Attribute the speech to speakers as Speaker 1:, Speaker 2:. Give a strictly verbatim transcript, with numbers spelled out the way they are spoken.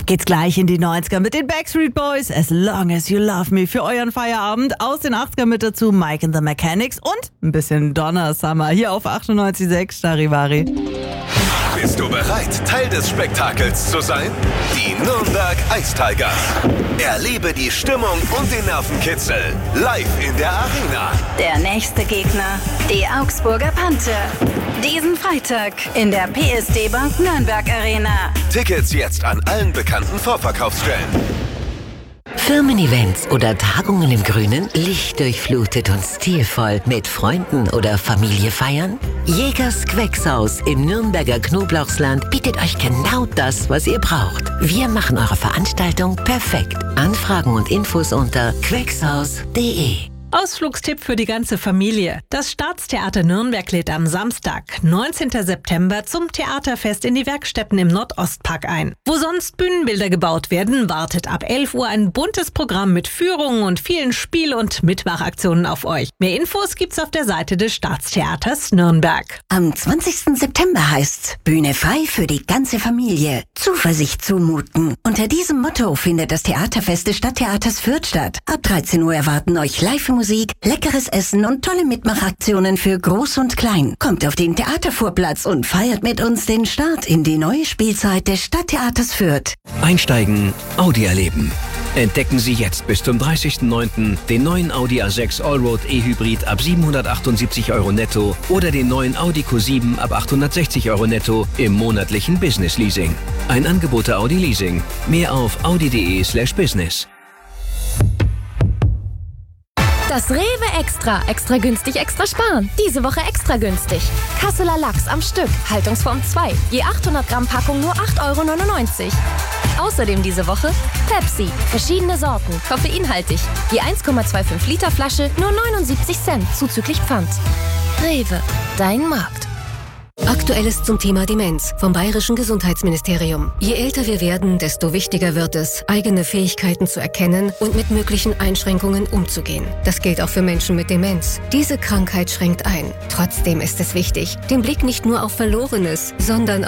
Speaker 1: Ab geht's gleich in die neunziger mit den Backstreet Boys. As Long As You Love Me für euren Feierabend. Aus den achtziger mit dazu Mike and the Mechanics und ein bisschen Donna Summer hier auf achtundneunzig Komma sechs Charivari.
Speaker 2: Bist du bereit, Teil des Spektakels zu sein? Die Nürnberg Ice Tigers. Erlebe die Stimmung und den Nervenkitzel live in der Arena.
Speaker 3: Der nächste Gegner, die Augsburger Panther. Diesen Freitag in der P S D Bank Nürnberg Arena.
Speaker 2: Tickets jetzt an allen bekannten Vorverkaufsstellen.
Speaker 4: Firmen-Events oder Tagungen im Grünen, lichtdurchflutet und stilvoll mit Freunden oder Familie feiern? Jägers Queckshaus im Nürnberger Knoblauchsland bietet euch genau das, was ihr braucht. Wir machen eure Veranstaltung perfekt. Anfragen und Infos unter queckshaus punkt de.
Speaker 5: Ausflugstipp für die ganze Familie. Das Staatstheater Nürnberg lädt am Samstag, neunzehnten September, zum Theaterfest in die Werkstätten im Nordostpark ein. Wo sonst Bühnenbilder gebaut werden, wartet ab elf Uhr ein buntes Programm mit Führungen und vielen Spiel- und Mitmachaktionen auf euch. Mehr Infos gibt's auf der Seite des Staatstheaters Nürnberg.
Speaker 6: Am zwanzigsten September heißt's Bühne frei für die ganze Familie. Zuversicht zumuten. Unter diesem Motto findet das Theaterfest des Stadttheaters Fürth statt. Ab dreizehn Uhr erwarten euch Live-Musik, leckeres Essen und tolle Mitmachaktionen für Groß und Klein. Kommt auf den Theatervorplatz und feiert mit uns den Start in die neue Spielzeit des Stadttheaters Fürth.
Speaker 7: Einsteigen, Audi erleben. Entdecken Sie jetzt bis zum dreißigsten neunten den neuen Audi A sechs Allroad E-Hybrid ab siebenhundertachtundsiebzig Euro netto oder den neuen Audi Q sieben ab achthundertsechzig Euro netto im monatlichen Business Leasing. Ein Angebot der Audi Leasing. Mehr auf audi.de slash business.
Speaker 8: Das Rewe Extra. Extra günstig, extra sparen. Diese Woche extra günstig. Kasseler Lachs am Stück. Haltungsform zwei. Je achthundert Gramm Packung nur acht Euro neunundneunzig. Außerdem diese Woche Pepsi. Verschiedene Sorten. Koffeinhaltig. Je eins Komma fünfundzwanzig Liter Flasche nur neunundsiebzig Cent zuzüglich Pfand. Rewe. Dein Markt.
Speaker 9: Aktuelles zum Thema Demenz vom Bayerischen Gesundheitsministerium. Je älter wir werden, desto wichtiger wird es, eigene Fähigkeiten zu erkennen und mit möglichen Einschränkungen umzugehen. Das gilt auch für Menschen mit Demenz. Diese Krankheit schränkt ein. Trotzdem ist es wichtig, den Blick nicht nur auf Verlorenes, sondern